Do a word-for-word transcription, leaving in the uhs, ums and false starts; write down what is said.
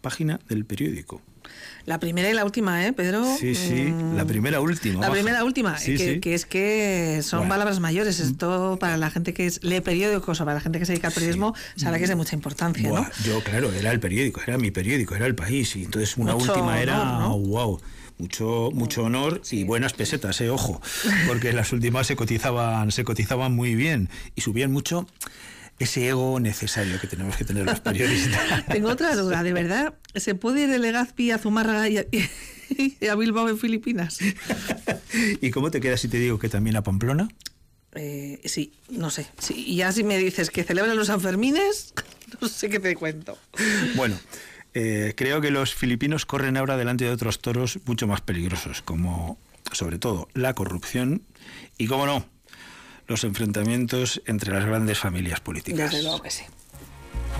página del periódico. La primera y la última, ¿eh, Pedro? Sí, sí, mm, la primera última. La baja. primera última, sí, que, sí. que es que son bueno. palabras mayores. Esto para la gente que es, lee periódicos o para la gente que se dedica al periodismo, sí. sabe que es de mucha importancia, Buah, ¿no? Yo, claro, era el periódico, era mi periódico, era El País, y entonces una mucho última era, honor, ¿no? wow, mucho, mucho honor sí. y buenas pesetas, eh, ojo, porque las últimas se cotizaban, se cotizaban muy bien y subían mucho ese ego necesario que tenemos que tener los periodistas. Tengo otra duda, ¿de verdad se puede ir de Legazpi a Zumárraga y a, y a Bilbao en Filipinas? ¿Y cómo te queda si te digo que también a Pamplona? Eh, sí, no sé. Sí, y ya si me dices que celebran los Sanfermines, no sé qué te cuento. Bueno, eh, creo que los filipinos corren ahora delante de otros toros mucho más peligrosos, como sobre todo la corrupción y, cómo no, los enfrentamientos entre las grandes familias políticas. Desde luego que sí.